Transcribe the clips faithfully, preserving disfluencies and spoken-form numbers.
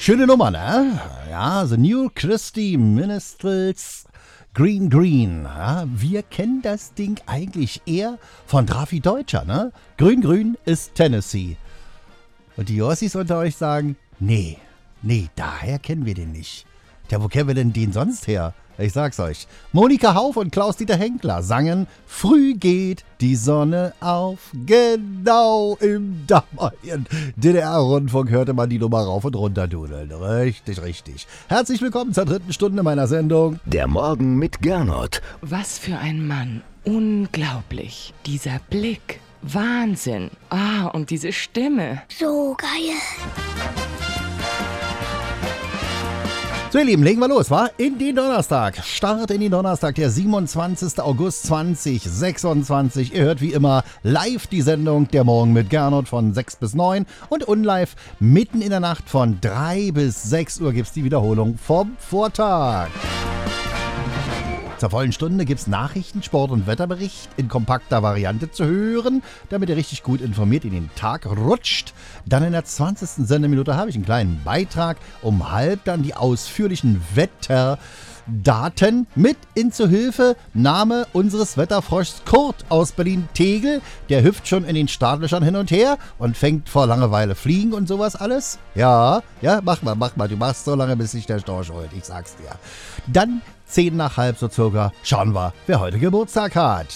Schöne Nummer, ne? Ja, The New Christy Minstrels Green Green. Ja, wir kennen das Ding eigentlich eher von Drafi Deutscher, ne? Grün Grün ist Tennessee. Und die Jossis unter euch sagen, nee, nee, daher kennen wir den nicht. Tja, wo kennen wir denn den sonst her? Ich sag's euch. Monika Hauf und Klaus-Dieter Henkler sangen Früh geht die Sonne auf. Genau im damaligen D D R-Rundfunk hörte man die Nummer rauf und runter dudeln. Richtig, richtig. Herzlich willkommen zur dritten Stunde meiner Sendung. Der Morgen mit Gernot. Was für ein Mann. Unglaublich. Dieser Blick. Wahnsinn. Ah, und diese Stimme. So geil. So, ihr Lieben, legen wir los, wa? In den Donnerstag. Start in den Donnerstag, der siebenundzwanzigsten August zweitausendsechsundzwanzig. Ihr hört wie immer live die Sendung Der Morgen mit Gernot von sechs bis neun und unlive mitten in der Nacht von drei bis sechs Uhr gibt's die Wiederholung vom Vortag. Zur vollen Stunde gibt's Nachrichten, Sport und Wetterbericht in kompakter Variante zu hören, damit ihr richtig gut informiert in den Tag rutscht. Dann in der zwanzigsten Sendeminute habe ich einen kleinen Beitrag. Um halb dann die ausführlichen Wetterdaten mit in zu Hilfe. Name unseres Wetterfroschs Kurt aus Berlin-Tegel. Der hüpft schon in den Startlöchern hin und her und fängt vor Langeweile Fliegen und sowas alles. Ja, ja, mach mal, mach mal. Du machst so lange, bis sich der Storch holt. Ich sag's dir. Dann Zehn nach halb so circa. Schauen wir, wer heute Geburtstag hat.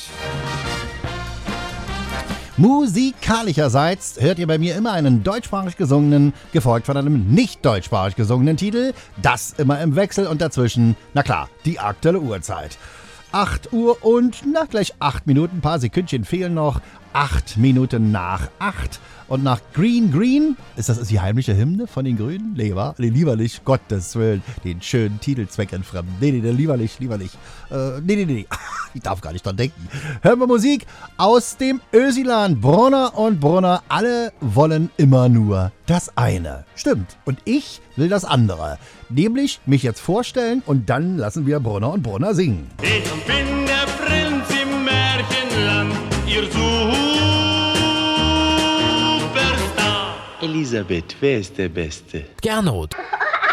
Musikalischerseits hört ihr bei mir immer einen deutschsprachig gesungenen, gefolgt von einem nicht deutschsprachig gesungenen Titel. Das immer im Wechsel und dazwischen, na klar, die aktuelle Uhrzeit. acht Uhr und, na gleich acht Minuten, ein paar Sekündchen fehlen noch. acht Minuten nach acht. Und nach Green Green, ist das die heimliche Hymne von den Grünen? Nee, wa? Nee, lieber nicht, Gottes Willen, den schönen Titelzweck entfremden. Nee, nee, nee, lieber nicht, lieber nicht. Äh, nee, nee, nee, ich darf gar nicht dran denken. Hören wir Musik aus dem Ösiland. Brunner und Brunner, alle wollen immer nur das eine. Stimmt, und ich will das andere. Nämlich mich jetzt vorstellen und dann lassen wir Brunner und Brunner singen. Ich bin der Prinz im Märchenland, ihr Superstar. Elisabeth, wer ist der Beste? Gernot.